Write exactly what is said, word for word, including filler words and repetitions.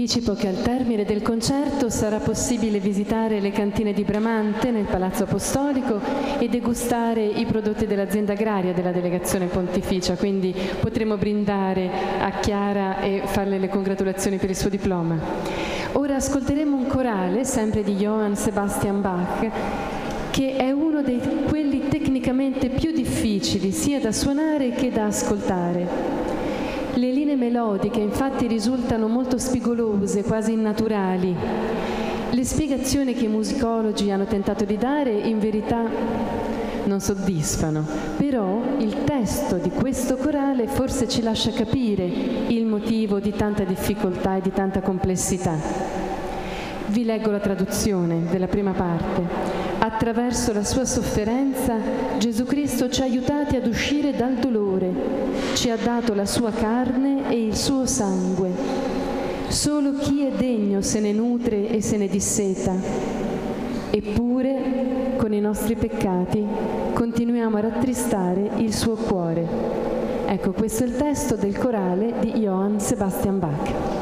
Anticipo che al termine del concerto sarà possibile visitare le cantine di Bramante nel Palazzo Apostolico e degustare i prodotti dell'azienda agraria della delegazione pontificia, quindi potremo brindare a Chiara e farle le congratulazioni per il suo diploma. Ora ascolteremo un corale, sempre di Johann Sebastian Bach, che è uno di quelli tecnicamente più difficili sia da suonare che da ascoltare. Le linee melodiche infatti risultano molto spigolose, quasi innaturali. Le spiegazioni che i musicologi hanno tentato di dare in verità non soddisfano, però il testo di questo corale forse ci lascia capire il motivo di tanta difficoltà e di tanta complessità. Vi leggo la traduzione della prima parte. Attraverso la sua sofferenza Gesù Cristo ci ha aiutati ad uscire dal dolore, ci ha dato la sua carne e il suo sangue. Solo chi è degno se ne nutre e se ne disseta. Eppure, con i nostri peccati, continuiamo a rattristare il suo cuore. Ecco, questo è il testo del corale di Johann Sebastian Bach.